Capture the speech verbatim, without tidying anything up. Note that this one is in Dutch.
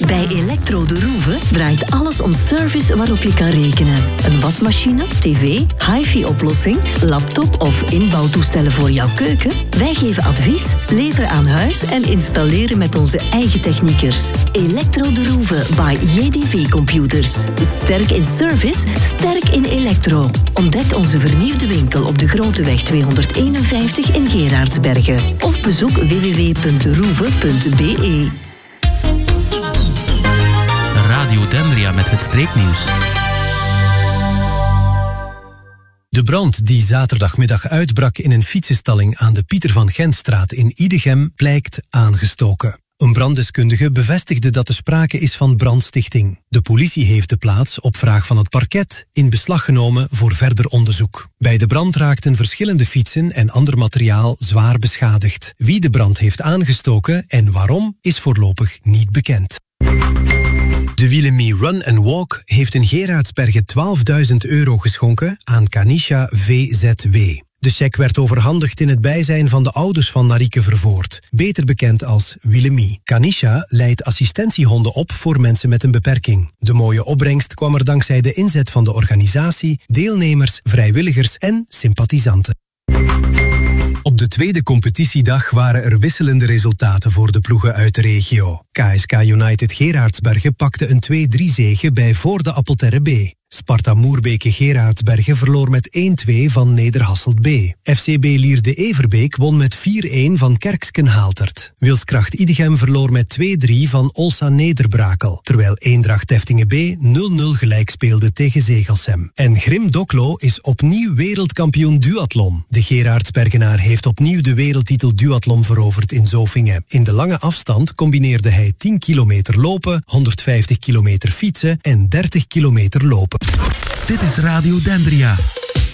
Bij Electro de Roeve draait alles om service waarop je kan rekenen. Een wasmachine, tv, hi-fi-oplossing, laptop of inbouwtoestellen voor jouw keuken. Wij geven advies, leveren aan huis en installeren met onze eigen techniekers. Electro de Roeve by J D V Computers. Sterk in service, sterk in elektro. Ontdek onze vernieuwde winkel op de Groteweg tweehonderdeenenvijftig in Geraardsbergen. Of bezoek w w w punt de roeve punt b e. Radio Dendria met het streeknieuws. De brand die zaterdagmiddag uitbrak in een fietsenstalling aan de Pieter van Gentstraat in Idegem blijkt aangestoken. Een branddeskundige bevestigde dat er sprake is van brandstichting. De politie heeft de plaats op vraag van het parket in beslag genomen voor verder onderzoek. Bij de brand raakten verschillende fietsen en ander materiaal zwaar beschadigd. Wie de brand heeft aangestoken en waarom is voorlopig niet bekend. De Willemy Run and Walk heeft in Geraardsbergen twaalfduizend euro geschonken aan Canisha V Z W. De cheque werd overhandigd in het bijzijn van de ouders van Marieke Vervoort, beter bekend als Willemy. Canisha leidt assistentiehonden op voor mensen met een beperking. De mooie opbrengst kwam er dankzij de inzet van de organisatie, deelnemers, vrijwilligers en sympathisanten. Op de tweede competitiedag waren er wisselende resultaten voor de ploegen uit de regio. K S K United Geraardsbergen pakte een twee-drie zege bij Voorde Appelterre B. Sparta Moerbeke Geraardsbergen verloor met één-twee van Nederhasselt B. F C B Lierde Everbeek won met vier-een van Kerksken Haaltert. Wilskracht Idegem verloor met twee-drie van Olsa Nederbrakel, terwijl Eendracht Teftingen B nul-nul gelijk speelde tegen Zegelsem. En Grim Doklo is opnieuw wereldkampioen duathlon. De Geraardsbergenaar heeft opnieuw de wereldtitel duathlon veroverd in Zofingen. In de lange afstand combineerde hij tien kilometer lopen, honderdvijftig kilometer fietsen en dertig kilometer lopen. Dit is Radio Dendria.